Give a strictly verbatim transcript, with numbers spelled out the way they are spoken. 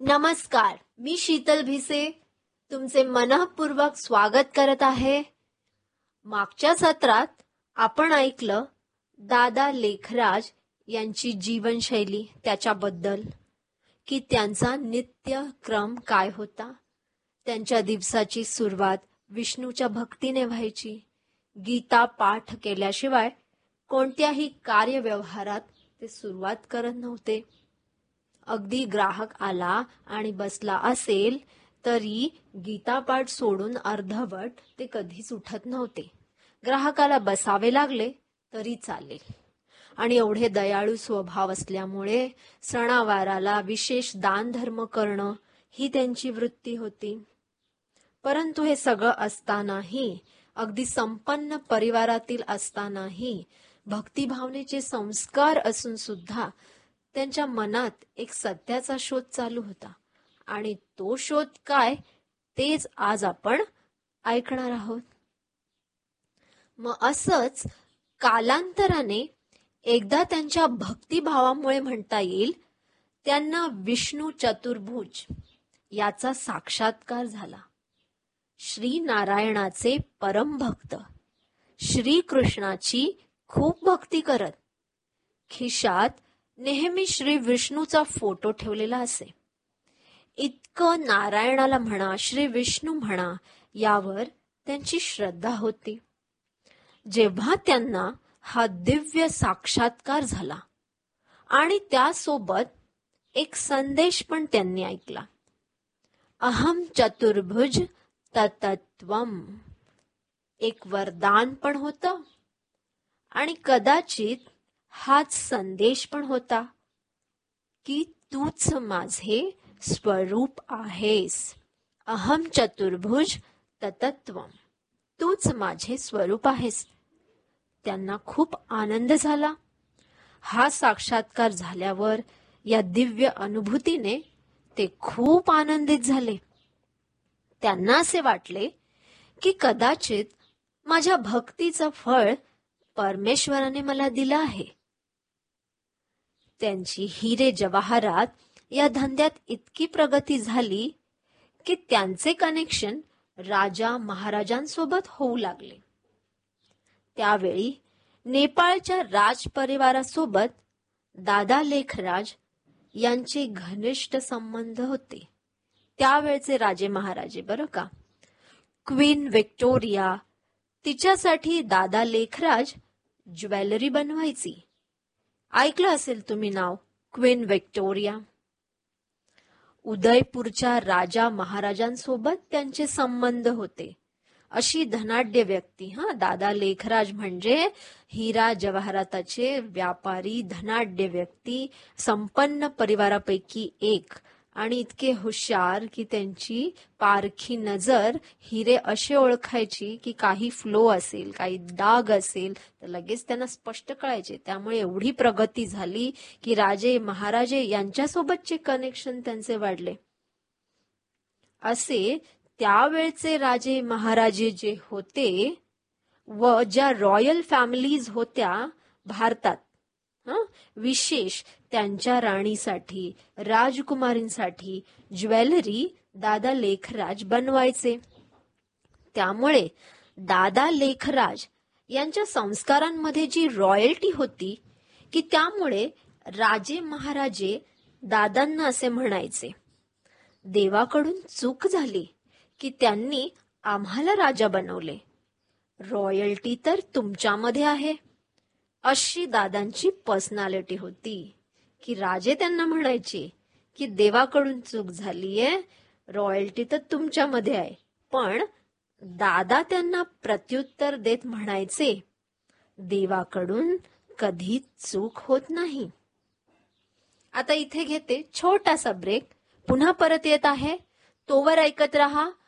नमस्कार, मी शीतल भिसे तुमचे मनःपूर्वक स्वागत करत आहे. मागच्या सत्रात आपण ऐकलं दादा लेखराज यांची जीवनशैली, त्याच्याबद्दल की त्यांचा नित्यक्रम काय होता. त्यांच्या दिवसाची सुरुवात विष्णूच्या भक्तीने व्हायची. गीता पाठ केल्याशिवाय कोणत्याही कार्यव्यवहारात ते सुरुवात करत नव्हते. अगदी ग्राहक आला आणि बसला असेल तरी गीतापाठ सोडून अर्धवट ते कधीच उठत नव्हते. ग्राहकाला बसावे लागले तरी चालेल. आणि एवढे दयाळू स्वभाव असल्यामुळे सणावाराला विशेष दानधर्म करणं ही त्यांची वृत्ती होती. परंतु हे सगळं असतानाही, अगदी संपन्न परिवारातील असतानाही, भक्तिभावनेचे संस्कार असून सुद्धा त्यांच्या मनात एक सत्याचा शोध चालू होता. आणि तो शोध काय तेच आज आपण ऐकणार आहोत. मग असंच कालांतराने एकदा त्यांच्या भक्तिभावामुळे म्हणता येईल त्यांना विष्णू चतुर्भुज याचा साक्षात्कार झाला. श्री नारायणाचे परमभक्त, श्रीकृष्णाची खूप भक्ती करत, खिशात नेहमी श्री विष्णूचा फोटो ठेवलेला असे. इतकं नारायणाला म्हणा, श्री विष्णू म्हणा, यावर त्यांची श्रद्धा होती. जेव्हा त्यांना हा दिव्य साक्षात्कार झाला आणि त्यासोबत एक संदेश पण त्यांनी ऐकला. अहम चतुर्भुज ततत्वम, एक वरदान पण होतं आणि कदाचित हाच संदेश पण होता की तूच माझे स्वरूप आहेस. अहम चतुर्भुज ततत्वम, तूच माझे स्वरूप आहेस. त्यांना खूप आनंद झाला. हा साक्षात्कार झाल्यावर या दिव्य अनुभूतीने ते खूप आनंदित झाले. त्यांना असे वाटले की कदाचित माझ्या भक्तीचं फळ परमेश्वराने मला दिलं आहे. त्यांची हिरे जवाहरात या धंद्यात इतकी प्रगती झाली की त्यांचे कनेक्शन राजा महाराजांसोबत होऊ लागले. त्यावेळी नेपाळच्या राजपरिवारासोबत दादा लेखराज यांचे घनिष्ठ संबंध होते. त्यावेळचे राजे महाराजे बरं का. क्वीन व्हिक्टोरिया तिच्यासाठी दादा लेखराज ज्वेलरी बनवायची. ऐकलं असेल तुम्ही नाव, क्वीन व्हिक्टोरिया. उदयपूरच्या राजा महाराजांसोबत त्यांचे संबंध होते. अशी धनाढ्य व्यक्ती, हा दादा लेखराज म्हणजे हिरा जवाहराताचे व्यापारी, धनाढ्य व्यक्ती, संपन्न परिवारापैकी एक, आणि इतके हुशार की त्यांची पारखी नजर हिरे असे ओळखायची की काही फ्लो असेल, काही डाग असेल तर लगेच त्यांना स्पष्ट कळायचे. त्यामुळे एवढी प्रगती झाली की राजे महाराजे यांच्यासोबतचे कनेक्शन त्यांचे वाढले. असे त्यावेळचे राजे महाराजे जे होते व ज्या रॉयल फॅमिलीज होत्या भारतात, विशेष त्यांच्या राणीसाठी, राजकुमारींसाठी ज्वेलरी दादा लेखराज बनवायचे. त्यामुळे दादा लेखराज यांच्या संस्कारांमध्ये जी रॉयल्टी होती की त्यामुळे राजे महाराजे दादांना असे म्हणायचे, देवाकडून चूक झाली की त्यांनी आम्हाला राजा बनवले, रॉयल्टी तर तुमच्यामध्ये आहे. अशी दादांची पर्सनॅलिटी होती की राजे त्यांना म्हणायचे की देवाकडून चूक झालीये, रॉयल्टी तर तुमच्यामध्ये आहे. पण दादा त्यांना प्रत्युत्तर देत म्हणायचे, देवाकडून कधीच चूक होत नाही. आता इथे घेते छोटासा ब्रेक. पुन्हा परत येत आहे, तोवर ऐकत रहा